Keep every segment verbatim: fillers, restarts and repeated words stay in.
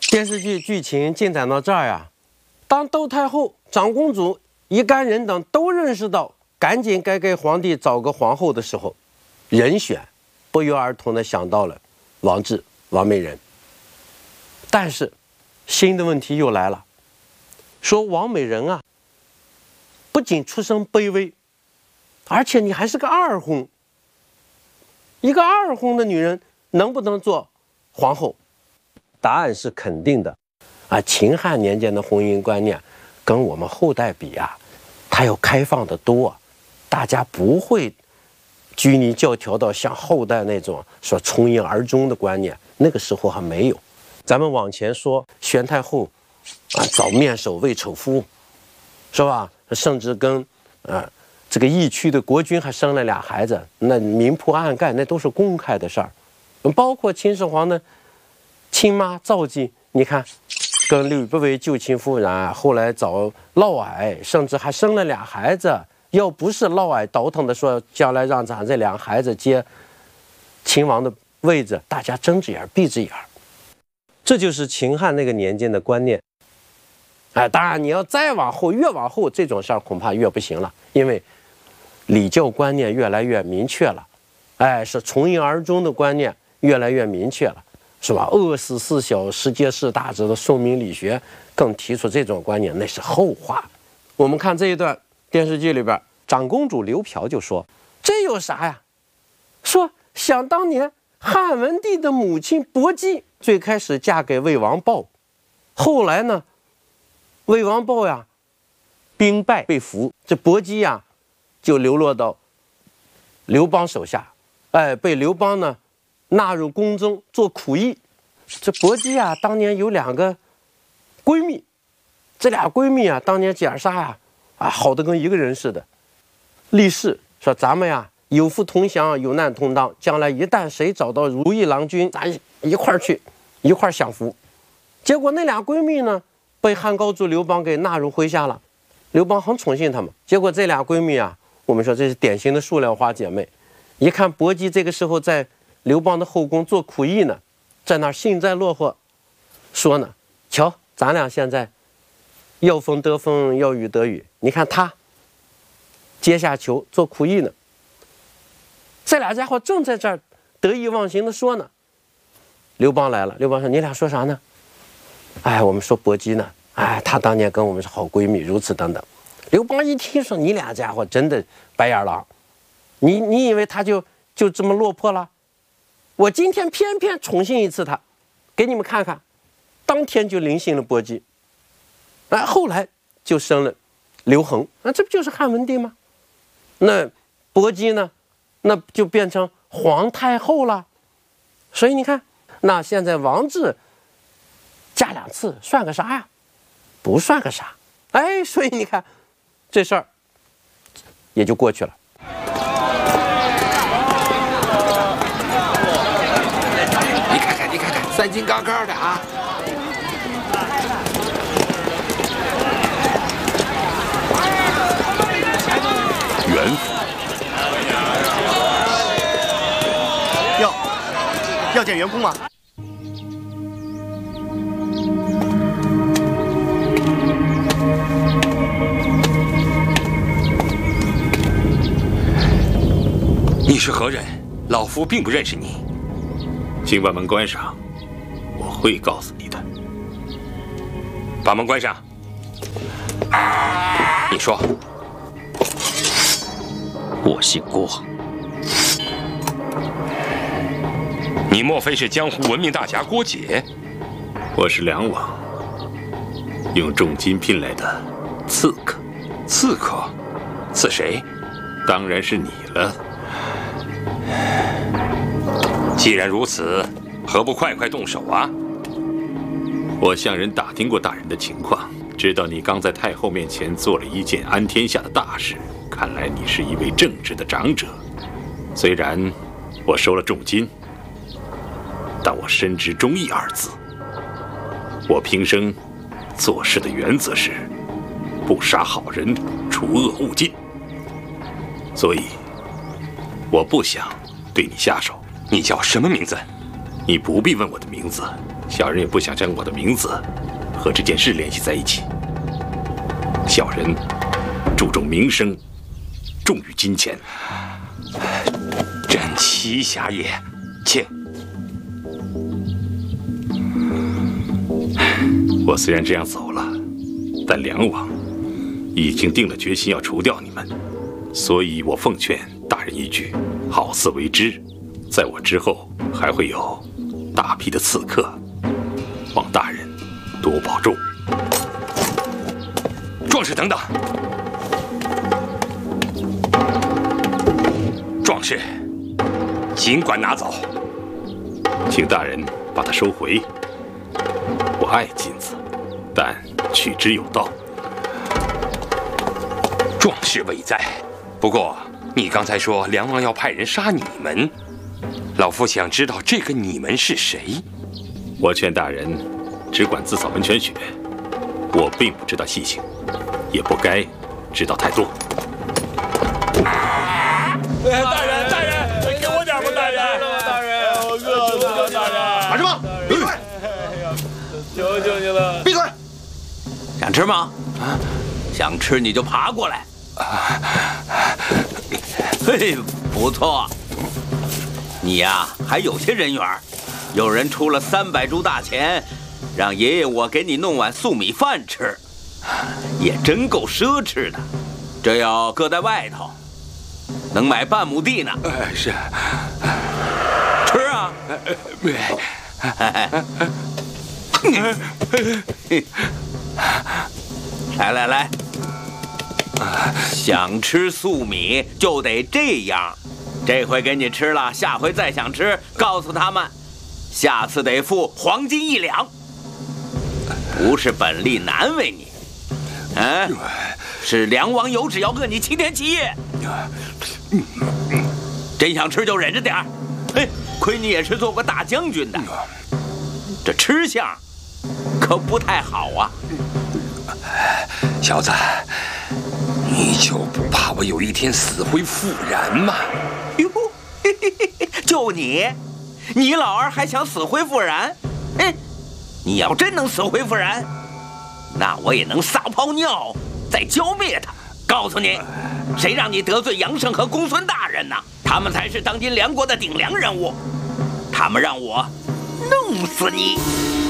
电视剧剧情进展到这儿呀，当窦太后、长公主一干人等都认识到赶紧该给皇帝找个皇后的时候，人选不约而同地想到了王志、王美人。但是新的问题又来了，说王美人啊，不仅出身卑微，而且你还是个二婚。一个二婚的女人能不能做皇后？答案是肯定的啊！秦汉年间的婚姻观念跟我们后代比啊，它要开放得多，大家不会拘泥教条到像后代那种说从一而终的观念，那个时候还没有。咱们往前说，宣太后啊早面首为丑夫，是吧？甚至跟啊这个义区的国君还生了俩孩子，那明铺暗盖，那都是公开的事儿。包括秦始皇的亲妈赵姬，你看，跟吕不韦救亲夫人，后来找嫪毐，甚至还生了俩孩子。要不是嫪毐倒腾的说将来让咱这两个孩子接秦王的位置，大家睁只眼闭只眼。这就是秦汉那个年间的观念。哎，当然你要再往后，越往后这种事儿恐怕越不行了，因为礼教观念越来越明确了。哎，是从一而终的观念越来越明确了。是吧？饿死四小，十皆是大者的宋明理学更提出这种观念，那是后话。我们看这一段电视剧里边，长公主刘嫖就说：“这有啥呀？说想当年汉文帝的母亲薄姬最开始嫁给魏王豹，后来呢，魏王豹呀兵败被俘，这薄姬呀就流落到刘邦手下，哎，被刘邦呢纳入宫中做苦役。这薄姬啊，当年有两个闺蜜，这俩闺蜜啊，当年姐儿仨呀，啊，好的跟一个人似的，立誓说咱们呀有福同享，有难同当，将来一旦谁找到如意郎君，咱一块儿去，一块儿享福。结果那俩闺蜜呢，被汉高祖刘邦给纳入麾下了，刘邦很宠幸她们。结果这俩闺蜜啊，我们说这是典型的塑料花姐妹。一看薄姬这个时候在刘邦的后宫做苦役呢，在那儿幸灾乐祸，说呢，瞧咱俩现在要风得风，要雨得雨，你看他阶下囚做苦役呢。这俩家伙正在这儿得意忘形的说呢，刘邦来了。刘邦说：“你俩说啥呢？”哎，我们说薄姬呢，哎，她当年跟我们是好闺蜜，如此等等。刘邦一听说你俩家伙真的白眼狼，你你以为他就就这么落魄了？我今天偏偏宠幸一次他，给你们看看。当天就临幸了薄姬，哎，后来就生了刘恒，那这不就是汉文帝吗？那薄姬呢，那就变成皇太后了。所以你看，那现在王志嫁两次算个啥呀？不算个啥。哎，所以你看这事儿也就过去了。 你看看，你看看，三斤高高的啊！ 袁府要要见袁公吗？ 你是何人？老夫并不认识你。请把门关上，我会告诉你的。把门关上。你说。我姓郭。你莫非是江湖闻名大侠郭解？我是梁王，用重金聘来的刺客。刺客？刺谁？当然是你了。既然如此，何不快快动手啊？我向人打听过大人的情况，知道你刚在太后面前做了一件安天下的大事。看来你是一位正直的长者。虽然我收了重金，但我深知忠义二字。我平生做事的原则是不杀好人，除恶务尽。所以，我不想对你下手。你叫什么名字？你不必问我的名字， 小人也不想将我的名字和这件事联系在一起。小人注重名声，重于金钱。 朕齐侠也，请。 我虽然这样走了，但梁王已经定了决心要除掉你们，所以我奉劝大人一句：好自为之。在我之后还会有大批的刺客，望大人多保重。 壮士等等，壮士，尽管拿走， 请大人把它收回。我爱金子，但取之有道。 壮士伟在，不过你刚才说梁王要派人杀你们，老夫想知道这个你们是谁。 我劝大人只管自扫温泉雪，我并不知道细情，也不该知道太多。 大人，大人，给我点吧，大人，大人，我饿死了，大人。 打什么？闭嘴！ 求求你了， 闭嘴！ 想吃吗？啊，想吃你就爬过来。嘿，不错，你呀还有些人缘。有人出了三百铢大钱，让爷爷我给你弄碗素米饭吃，也真够奢侈的。这要搁在外头，能买半亩地呢。 呃，是。 吃啊！来来来，想吃素米就得这样。这回给你吃了，下回再想吃，告诉他们，下次得付黄金一两。不是本吏难为你，嗯，是梁王有旨要饿你七天七夜。真想吃就忍着点儿。嘿，亏你也是做过大将军的，这吃相可不太好啊。 小子，你就不怕我有一天死灰复燃吗？ 哟，嘿嘿嘿，就你，你老儿还想死灰复燃？哎，你要真能死灰复燃，那我也能撒泡尿再浇灭他。告诉你，谁让你得罪杨胜和公孙大人呢？他们才是当今梁国的顶梁人物，他们让我弄死你。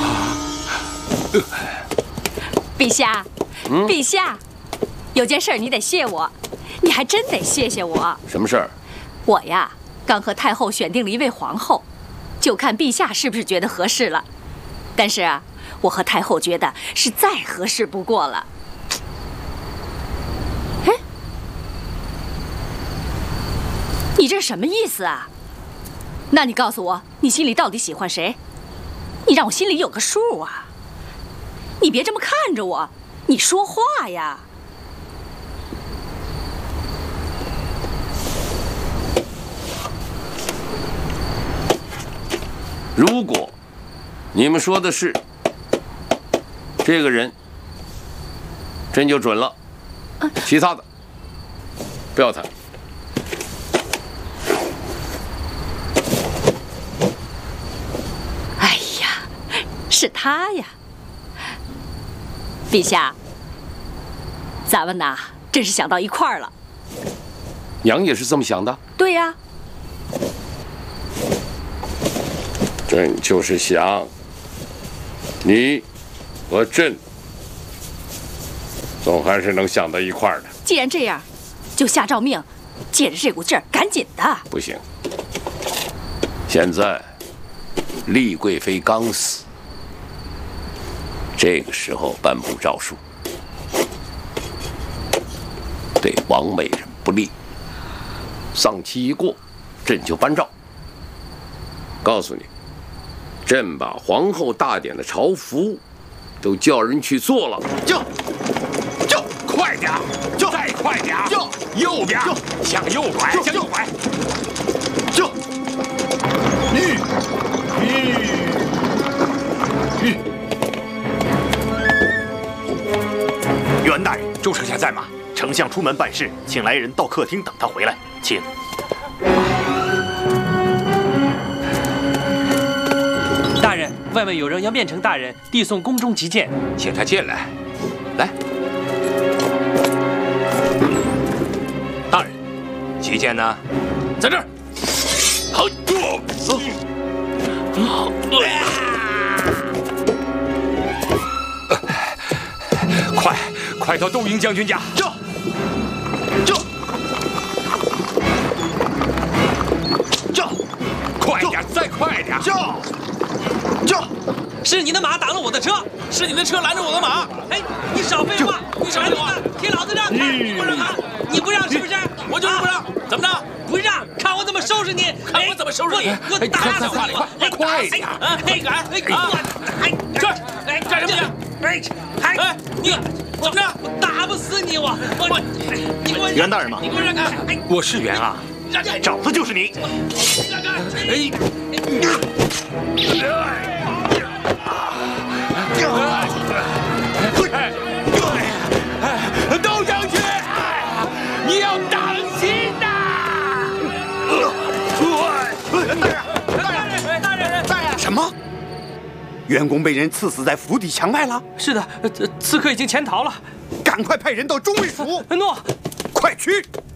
陛下，嗯、陛下，有件事你得谢我，你还真得谢谢我。 什么事儿？ 我呀，刚和太后选定了一位皇后，就看陛下是不是觉得合适了。但是啊，我和太后觉得是再合适不过了。哎，你这什么意思啊？那你告诉我，你心里到底喜欢谁？你让我心里有个数啊！你别这么看着我，你说话呀！ 如果你们说的是这个人，朕就准了，其他的不要谈。 哎呀，是他呀！陛下，咱们呐，真是想到一块儿了。 娘也是这么想的。 对呀。 朕就是想，你和朕总还是能想到一块儿的。 既然这样，就下诏命，借着这股劲儿，赶紧的。 不行，现在丽贵妃刚死。这个时候颁布诏书，对王美人不利。丧期一过，朕就颁诏，告诉你，朕把皇后大典的朝服都叫人去做了。 就就快点，就再快点，就右边，向右拐，向右拐， 就吁吁吁。 袁大人，周丞相在吗？丞相出门办事，请来人到客厅等他回来，请。 大人， 外面有人要面呈大人递送宫中急件， 请他进来。来，大人，急件呢？ 在这儿。好，走。 快，快到窦婴将军家！ 就就就， 快点，再快点！ 就就是你的马挡了我的车， 是你的车拦着我的马。 哎，你少废话，你少废话，听老子让，你不让啊？你不让是不是？ 我就是不让，怎么着？ 不让，看我怎么收拾你！ 看我怎么收拾你！ 我打死你！ 快快点！ 啊，嘿个，嘿个，哎， 这，哎，干什么去？ 哎，哎，你怎么着？我打不死你，我我你给我袁大人吗？ 你给我让开！哎， 我是袁啊， 让开！ 找的就是你！ 让开！ 哎， 窦将军，你要当心呐！ 大人，大人，大人，大人！什么？袁公被人刺死在府邸墙外了？ 是的，刺客已经潜逃了。 赶快派人到中尉府。 诺， 快去！